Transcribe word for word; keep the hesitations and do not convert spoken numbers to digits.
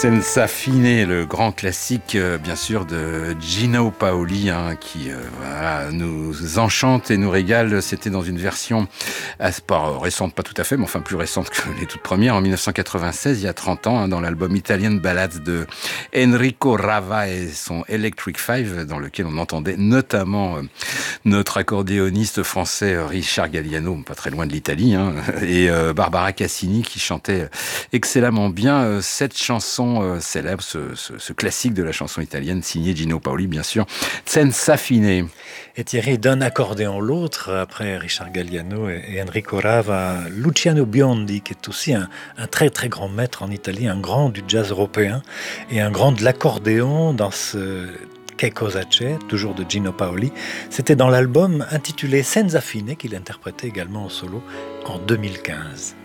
Senza Fine, le grand classique, euh, bien sûr, de Gino Paoli, hein, qui euh, voilà, nous enchante et nous régale. C'était dans une version euh, pas récente, pas tout à fait, mais enfin plus récente que les toutes premières, en dix-neuf cent quatre-vingt-seize, il y a trente ans, hein, dans l'album Italian Ballads de Enrico Rava et son Electric Five, dans lequel on entendait notamment euh, notre accordéoniste français Richard Galliano, pas très loin de l'Italie, hein, et euh, Barbara Cassini qui chantait excellemment bien euh, cette chanson euh, célèbre, ce, ce, ce classique de la chanson italienne signé Gino Paoli, bien sûr, Senza Fine. Et Thierry, d'un accordéon l'autre, après Richard Galliano et, et Enrico Rava, Luciano Biondi, qui est aussi un, un très très grand maître en Italie, un grand du jazz européen et un grand de l'accordéon dans ce Che cosa c'è, toujours de Gino Paoli. C'était dans l'album intitulé Senza Fine qu'il interprétait également en solo en deux mille quinze.